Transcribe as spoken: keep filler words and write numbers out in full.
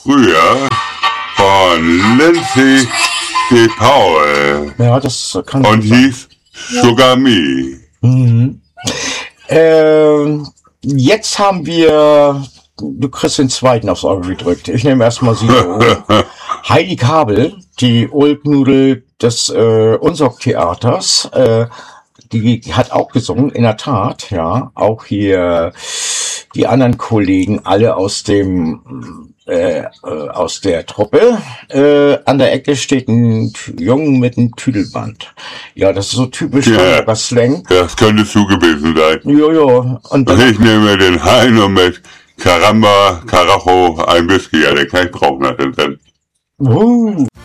früher von Lindsay de Paul. Ja, das kann Und hieß Sugar Me. Mhm. Ähm, jetzt haben wir, du kriegst den zweiten aufs Auge gedrückt. Ich nehme erstmal sie. Heidi Kabel, die Ulknudel des äh, Unsorg-Theaters, äh, die hat auch gesungen, in der Tat, ja. Auch hier die anderen Kollegen, alle aus dem äh, äh, aus der Truppe. Äh, an der Ecke steht ein Jungen mit einem Tüdelband. Ja, das ist so typisch Ja, Slang. das könntest du gewesen sein. Jojo. Und dann, Ich nehme den Heino mit Caramba, Carajo, ein Whisky. Ja, den kann ich brauchen. Dann. uh.